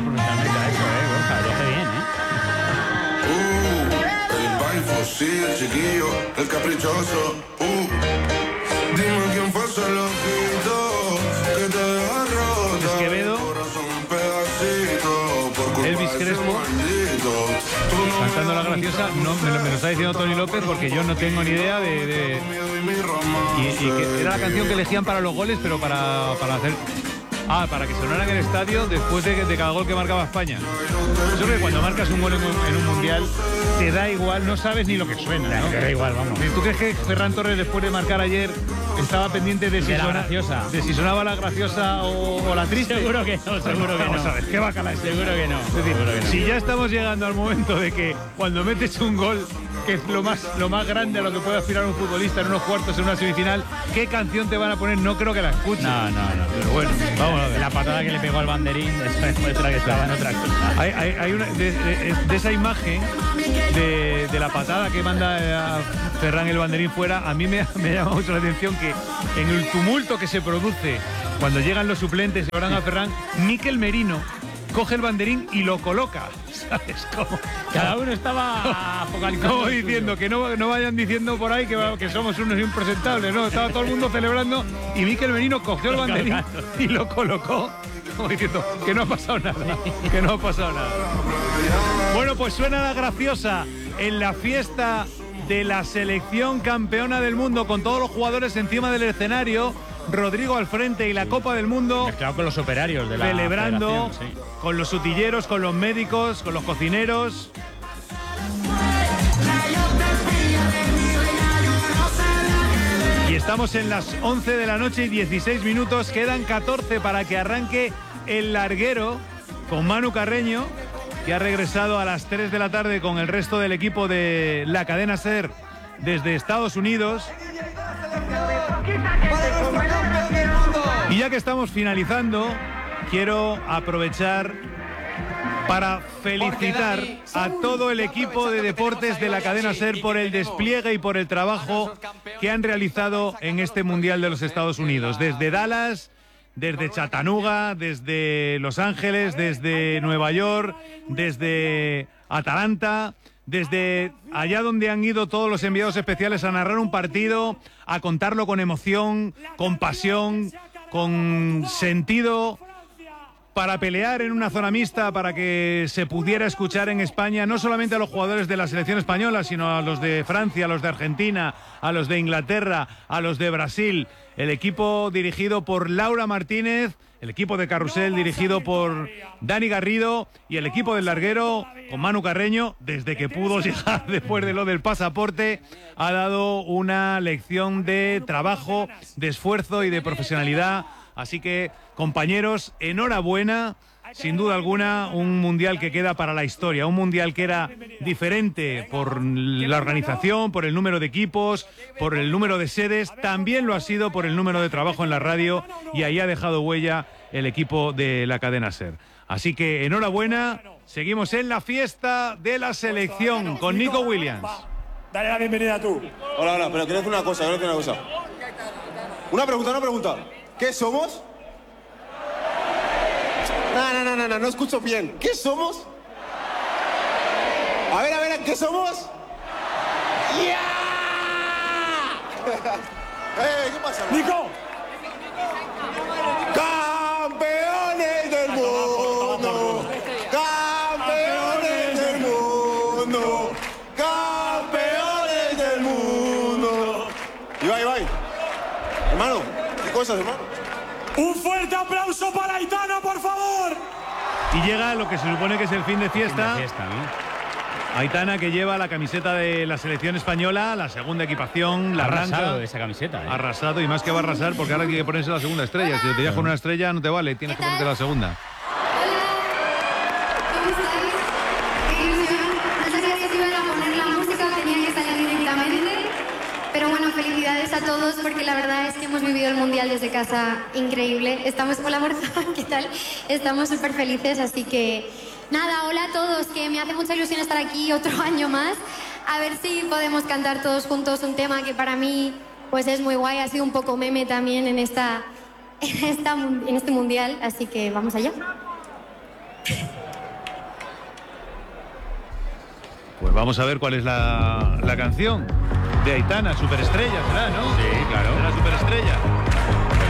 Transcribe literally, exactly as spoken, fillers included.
profesionalmente a eso, ¿eh, Borja? Lo hace bien, ¿eh? Uh, el baile, sí, el chiquillo, el caprichoso. Uh, dime quién fue ese loquito que te deja rota. Esquevedo, Elvis Crespo, cantando La Graciosa. No, me lo, me lo está diciendo Tony López porque yo no tengo ni idea de... de... Y, y que era la canción que elegían para los goles, pero para, para hacer... Ah, para que sonara en el estadio después de, de cada gol que marcaba España. Yo creo que cuando marcas un gol en un, en un mundial, te da igual, no sabes ni lo que suena, ¿no? Te da igual, vamos. ¿Tú crees que Ferran Torres, después de marcar ayer, estaba pendiente de si, de la suena, graciosa. de si sonaba la graciosa o, o la triste? Seguro que no, seguro que no. Vamos a ver, qué bacala es. Seguro que no. Es decir, seguro que no. si ya estamos llegando al momento de que cuando metes un gol, que es lo más, lo más grande a lo que puede aspirar un futbolista en unos cuartos, en una semifinal, ¿qué canción te van a poner? No creo que la escuches. No, no, no. Pero bueno, vamos a ver. La patada que le pegó al banderín, eso demuestra que estaba en otra cosa. Hay, hay, hay una, de, de, de esa imagen de, de la patada que manda a Ferran el banderín fuera, a mí me, me llama mucho la atención que en el tumulto que se produce cuando llegan los suplentes y oran a Ferran, Mikel Merino coge el banderín y lo coloca, ¿sabes cómo? Cada uno estaba focalizado. Como diciendo que no, no vayan diciendo por ahí que, que somos unos impresentables, ¿no? Estaba todo el mundo celebrando y Mikel Merino cogió el banderín y lo colocó, como diciendo que no ha pasado nada, que no ha pasado nada. Bueno, pues suena La Graciosa en la fiesta de la selección campeona del mundo, con todos los jugadores encima del escenario, Rodrigo al frente y la Copa del Mundo. Mezclado con los operarios de la celebrando, sí. Con los utilleros, con los médicos, con los cocineros. Y estamos en las once de la noche y dieciséis minutos. Quedan catorce para que arranque el larguero con Manu Carreño, que ha regresado a las tres de la tarde con el resto del equipo de la cadena SER desde Estados Unidos. Y ya que estamos finalizando, quiero aprovechar para felicitar a todo el equipo de deportes de la cadena SER por el despliegue y por el trabajo que han realizado en este Mundial de los Estados Unidos. Desde Dallas, desde Chattanooga, desde Los Ángeles, desde Nueva York, desde Atlanta, desde allá donde han ido todos los enviados especiales a narrar un partido, a contarlo con emoción, con pasión, con sentido, para pelear en una zona mixta, para que se pudiera escuchar en España no solamente a los jugadores de la selección española, sino a los de Francia, a los de Argentina, a los de Inglaterra, a los de Brasil. El equipo dirigido por Laura Martínez, el equipo de Carrusel dirigido por Dani Garrido y el equipo del larguero con Manu Carreño, desde que pudo llegar después de lo del pasaporte, ha dado una lección de trabajo, de esfuerzo y de profesionalidad. Así que, compañeros, enhorabuena. Sin duda alguna, un mundial que queda para la historia, un mundial que era diferente por la organización, por el número de equipos, por el número de sedes, también lo ha sido por el número de trabajo en la radio, y ahí ha dejado huella el equipo de la cadena SER. Así que enhorabuena, seguimos en la fiesta de la selección con Nico Williams. Dale la bienvenida tú. Hola, hola, pero quiero decir una cosa, quiero decir una cosa. Una pregunta, una pregunta. ¿Qué somos? No, no, no, no, no, no escucho bien. ¿Qué somos? A ver, a ver, ¿qué somos? ¡Ya! ¡Eh, qué pasa! ¡Nico! ¡Campeones del mundo! ¡Campeones del mundo! ¡Campeones del mundo! Ibai, Ibai. Hermano, ¿qué cosas, hermano? Un fuerte aplauso para Aitana, por favor. Y llega lo que se supone que es el fin de fiesta. Fin de fiesta, ¿no? Aitana, que lleva la camiseta de la selección española, la segunda equipación, la ha arranca. arrasado esa camiseta, ¿eh? Arrasado, y más que va a arrasar, porque ahora tiene que ponerse la segunda estrella. Si te llevas con una estrella no te vale, tienes que ponerte la segunda. Pero bueno, felicidades a todos, porque la verdad es que hemos vivido el Mundial desde casa increíble. Estamos, hola Morza, ¿qué tal? Estamos súper felices, así que nada, hola a todos, que me hace mucha ilusión estar aquí otro año más. A ver si podemos cantar todos juntos un tema que para mí pues es muy guay, ha sido un poco meme también en, esta, en, esta, en este Mundial, así que vamos allá. Pues vamos a ver cuál es la, la canción de Aitana, Superestrella, ¿será, no? Sí, claro. ¿Será Superestrella?